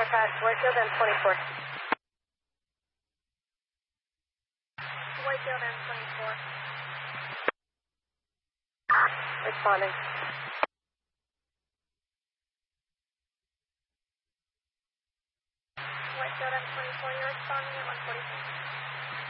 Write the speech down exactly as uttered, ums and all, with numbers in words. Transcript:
or past Whitefield M twenty-four. Whitefield M twenty-four. Responding. Whitefield M twenty-four, you're responding at one forty-six.